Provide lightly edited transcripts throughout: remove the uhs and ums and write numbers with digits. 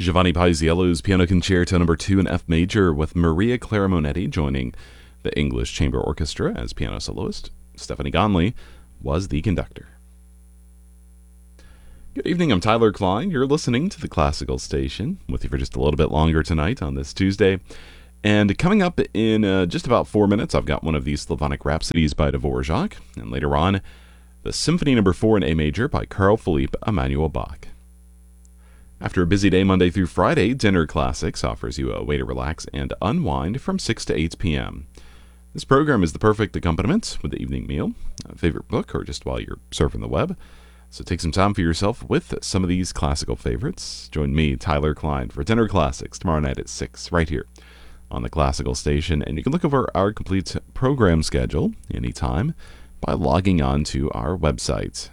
Giovanni Paisiello's Piano Concerto No. 2 in F major, with Maria Clara Monetti joining the English Chamber Orchestra as piano soloist. Stephanie Gonley was the conductor. Good evening, I'm Tyler Klein. You're listening to the Classical Station, with you for just a little bit longer tonight on this Tuesday. And coming up in just about 4 minutes, I've got one of these Slavonic Rhapsodies by Dvorak, and later on, the Symphony No. 4 in A major by Carl Philipp Emanuel Bach. After a busy day Monday through Friday, Dinner Classics offers you a way to relax and unwind from 6 to 8 p.m. This program is the perfect accompaniment with the evening meal, a favorite book, or just while you're surfing the web. So take some time for yourself with some of these classical favorites. Join me, Tyler Klein, for Dinner Classics tomorrow night at 6, right here on the Classical Station. And you can look over our complete program schedule anytime by logging on to our website.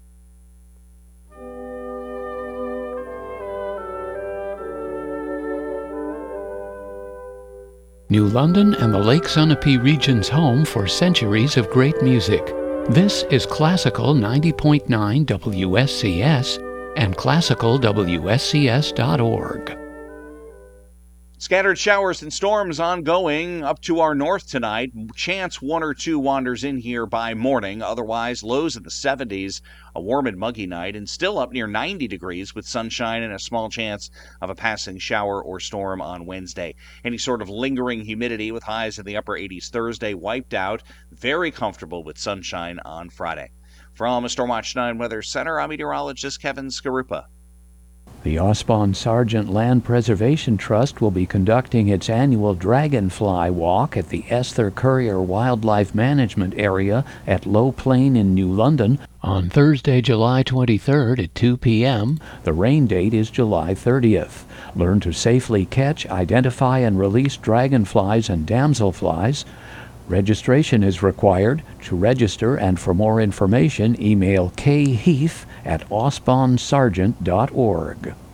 New London and the Lake Sunapee region's home for centuries of great music. This is Classical 90.9 WSCS and classicalwscs.org. Scattered showers and storms ongoing up to our north tonight. Chance 1 or 2 wanders in here by morning. Otherwise, lows in the 70s, a warm and muggy night, and still up near 90 degrees with sunshine and a small chance of a passing shower or storm on Wednesday. Any sort of lingering humidity with highs in the upper 80s Thursday wiped out. Very comfortable with sunshine on Friday. From Stormwatch 9 Weather Center, I'm meteorologist Kevin Skarupa. The Osbon Sargent Land Preservation Trust will be conducting its annual Dragonfly Walk at the Esther Currier Wildlife Management Area at Low Plain in New London on Thursday, July 23rd at 2 p.m. The rain date is July 30th. Learn to safely catch, identify, and release dragonflies and damselflies. Registration is required. To register and for more information, email kheath@osbonsargent.org.